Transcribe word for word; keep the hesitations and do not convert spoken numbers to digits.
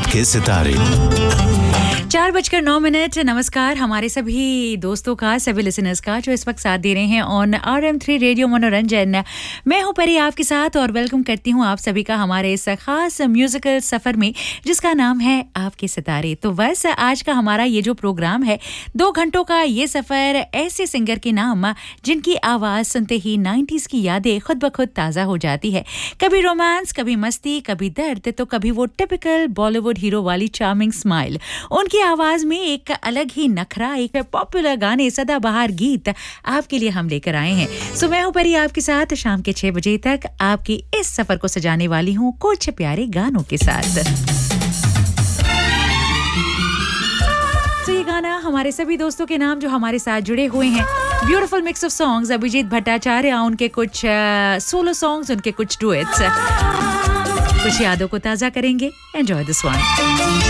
आपके सितारे। चार बजकर नौ मिनट। नमस्कार हमारे सभी दोस्तों का, सभी लिसनर्स का जो इस वक्त साथ दे रहे हैं on R M three radio मनोरंजन। मैं हूं परी आपके साथ और वेलकम करती हूं आप सभी का हमारे इस खास म्यूजिकल सफर में जिसका नाम है आपके सितारे। तो बस आज का हमारा ये जो प्रोग्राम है, दो घंटों का ये सफर ऐसे सिंगर के नाम जिनकी आवाज सुनते ही नाइन्टीज की यादें खुद ब खुद ताजा हो जाती है। कभी रोमांस, कभी मस्ती, कभी दर्द, तो कभी वो टिपिकल बॉलीवुड हीरो वाली चार्मिंग स्माइल। उनकी आवाज में एक अलग ही नखरा, एक पॉपुलर गाने, सदाबहार गीत आपके लिए हम लेकर आए हैं। सो मैं हूं परी आपके साथ शाम के छह बजे तक आपकी इस सफर को सजाने वाली हूं कुछ प्यारे गानों के साथ। तो ये गाना हमारे सभी दोस्तों के नाम जो हमारे साथ जुड़े हुए हैं। Beautiful mix of songs, Abhijit Bhattacharya, उनके कुछ सोलो सॉन्ग्स, उनके कुछ डुएट्स, कुछ यादों को ताजा करेंगे। Enjoy this one.